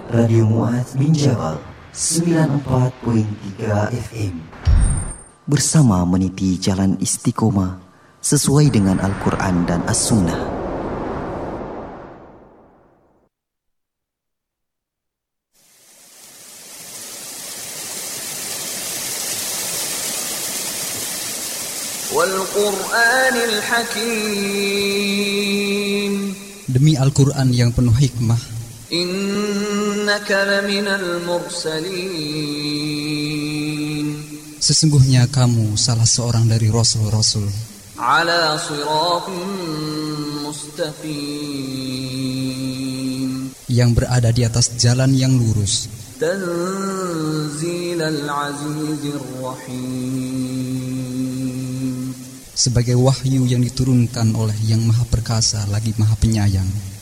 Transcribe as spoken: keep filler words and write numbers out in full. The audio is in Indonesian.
Radio Mu'adz bin Jabal sembilan puluh empat koma tiga F M. Bersama meniti jalan istiqomah sesuai dengan Al-Quran dan As-Sunnah. Wal-Qur'anil Hakim. Demi Al-Quran yang penuh hikmah. Innaka laminal mursalin. Sesungguhnya kamu salah seorang dari rasul-rasul. Ala siratin mustaqim. Yang berada di atas jalan yang lurus. Tanzilal azizir rahim. Sebagai wahyu yang diturunkan oleh Yang Maha Perkasa lagi Maha Penyayang.